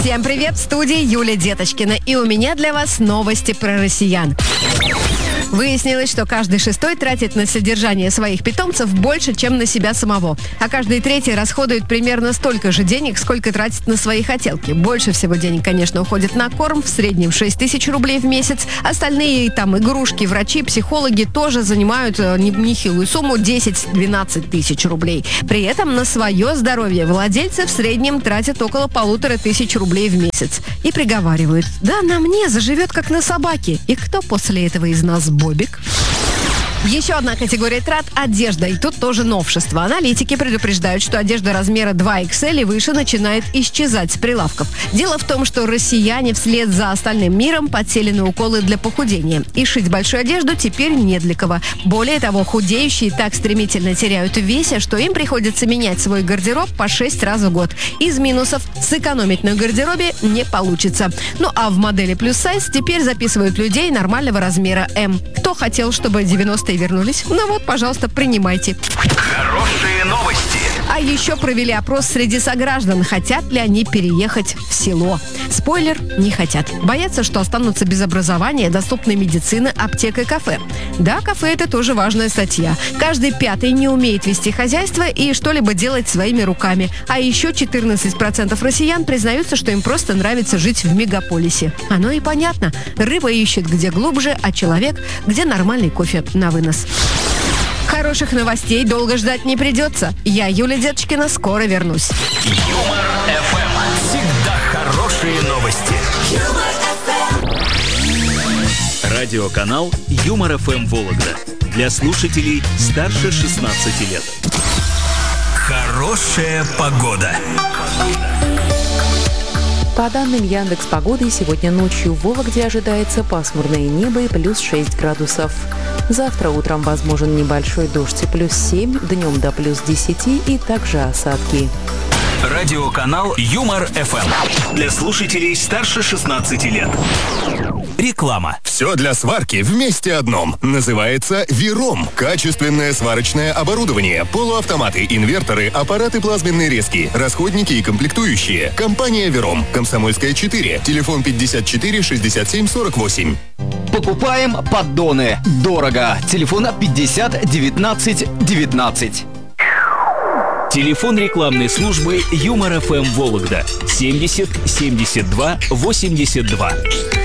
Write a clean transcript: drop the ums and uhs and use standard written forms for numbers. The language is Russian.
Всем привет, в студии Юлия Деточкина. И у меня для вас новости про россиян. Выяснилось, что каждый шестой тратит на содержание своих питомцев больше, чем на себя самого. А каждый третий расходует примерно столько же денег, сколько тратит на свои хотелки. Больше всего денег, конечно, уходит на корм, в среднем 6 тысяч рублей в месяц. Остальные там игрушки, врачи, психологи тоже занимают нехилую сумму 10-12 тысяч рублей. При этом на свое здоровье владельцы в среднем тратят около 1500 рублей в месяц. И приговаривают: да на мне заживет как на собаке. И кто после этого из нас Бобик? Еще одна категория трат – одежда. И тут тоже новшество. Аналитики предупреждают, что одежда размера 2XL и выше начинает исчезать с прилавков. Дело в том, что россияне вслед за остальным миром подсели на уколы для похудения. И шить большую одежду теперь не для кого. Более того, худеющие так стремительно теряют в весе, что им приходится менять свой гардероб по 6 раз в год. Из минусов – сэкономить на гардеробе не получится. Ну а в модели плюс сайз теперь записывают людей нормального размера М. Кто хотел, чтобы 90-е вернулись? Ну вот, пожалуйста, принимайте. Хорошие новости. А еще провели опрос среди сограждан, хотят ли они переехать в село. Спойлер – не хотят. Боятся, что останутся без образования, доступной медицины, аптек и кафе. Да, кафе – это тоже важная статья. Каждый пятый не умеет вести хозяйство и что-либо делать своими руками. А еще 14% россиян признаются, что им просто нравится жить в мегаполисе. Оно и понятно. Рыба ищет где глубже, а человек – где нормальный кофе на вынос. Хороших новостей долго ждать не придется. Я, Юлия Деточкина, скоро вернусь. Юмор ФМ. Всегда хорошие новости. Радиоканал Юмор ФМ Вологда. Для слушателей старше 16 лет. Хорошая погода. По данным Яндекс.Погоды, сегодня ночью в Вологде ожидается пасмурное небо и плюс 6 градусов. Завтра утром возможен небольшой дождь и плюс 7, днем до плюс 10 и также осадки. Радиоканал Юмор ФМ. Для слушателей старше 16 лет. Реклама. Все для сварки вместе одном. Называется Вером. Качественное сварочное оборудование. Полуавтоматы, инверторы, аппараты плазменной резки, расходники и комплектующие. Компания Вером. Комсомольская 4. Телефон 54 67 48. Покупаем поддоны. Дорого. Телефон 50 19 19. Телефон рекламной службы Юмор ФМ Вологда 70 72 82.